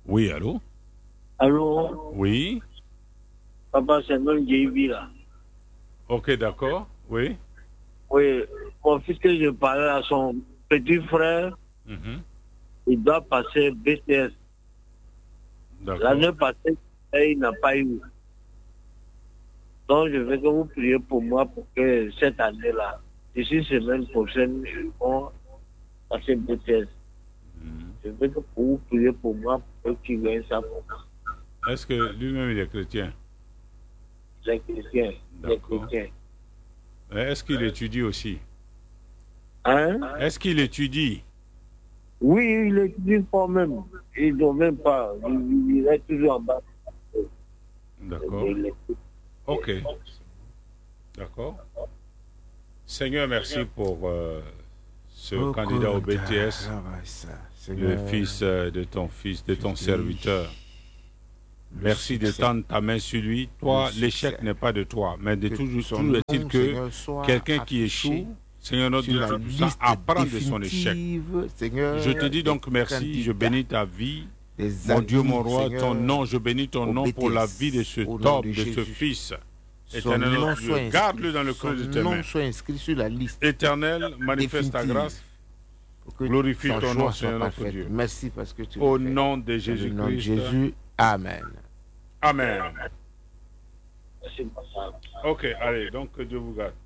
Oui, allô? Allô? Oui. Papa, c'est même JV là. Ok, d'accord. Oui. Oui, mon fils que je parlais à son petit frère, Mhm. il doit passer BTS. L'année D'accord. passée, il n'a pas eu. Donc, je veux que vous priez pour moi pour que cette année-là, d'ici semaine prochaine, ils vont passer BTS. Je veux que vous priez pour moi pour qu'il gagne ça pour moi. Est-ce que lui-même il est chrétien? Les chrétiens, les D'accord. chrétiens. Est-ce qu'il étudie aussi? Hein? Est-ce qu'il étudie? Oui, il étudie quand même. Il ne doit même pas. Il est toujours en bas. D'accord. Ok. D'accord. Seigneur, merci pour ce candidat au BTS, le fils de ton fils, de ton serviteur. Merci de tendre ta main sur lui. Toi, l'échec n'est pas de toi, mais de toujours est-il que quelqu'un qui échoue, Seigneur notre Dieu, Tout-Puissant, apprend de son échec. Je te dis donc merci, je bénis ta vie. Mon Dieu, mon roi, ton nom, je bénis ton nom pour la vie de cet homme, de ce fils. Éternel notre Dieu, garde-le dans le creux de tes mains. Éternel, manifeste ta grâce. Glorifie ton nom, Seigneur notre Dieu. Merci parce que tu Au le fais. nom de Dans le Jésus-Christ. nom de Jésus, Amen. Amen. Merci, papa. Ok, allez, donc que Dieu vous garde.